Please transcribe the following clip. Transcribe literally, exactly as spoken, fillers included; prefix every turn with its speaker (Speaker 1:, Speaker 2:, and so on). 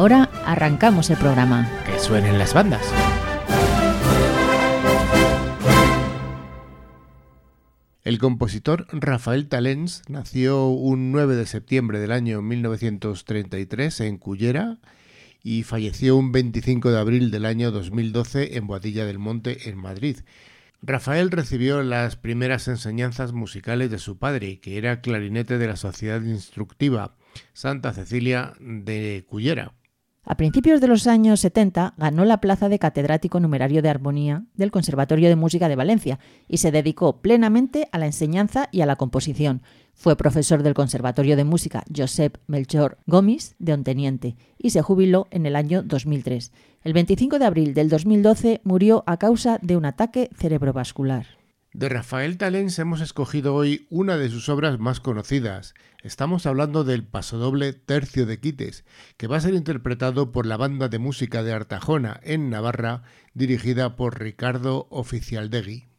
Speaker 1: ahora arrancamos el programa.
Speaker 2: Que suenen las bandas. El compositor Rafael Talens nació un nueve de septiembre del año mil novecientos treinta y tres en Cullera y falleció un veinticinco de abril del año dos mil doce en Boadilla del Monte, en Madrid. Rafael recibió las primeras enseñanzas musicales de su padre, que era clarinete de la Sociedad Instructiva Santa Cecilia de Cullera.
Speaker 1: A principios de los años setenta ganó la plaza de catedrático numerario de armonía del Conservatorio de Música de Valencia y se dedicó plenamente a la enseñanza y a la composición. Fue profesor del Conservatorio de Música Josep Melchor Gomis de Onteniente y se jubiló en el año dos mil tres. El veinticinco de abril del dos mil doce murió a causa de un ataque cerebrovascular.
Speaker 2: De Rafael Talens hemos escogido hoy una de sus obras más conocidas. Estamos hablando del pasodoble Tercio de Quites, que va a ser interpretado por la Banda de Música de Artajona, en Navarra, dirigida por Ricardo Oficialdegui.